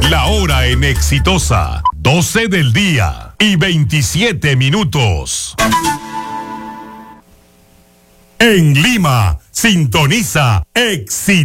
La hora en Exitosa, 12 del día y 27 minutos. En Lima, sintoniza Éxito.